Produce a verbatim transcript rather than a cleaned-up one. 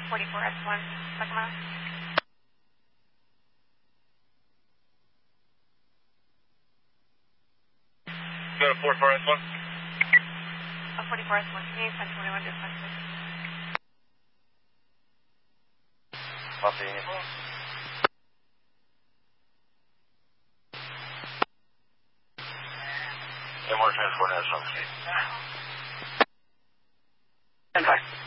forty-four S one, Sacramento. Go to forty-four S one. Oh, forty-four S one, can you ten twenty-one dispatch, please? Copy. Yeah, more transport S one. Stand by.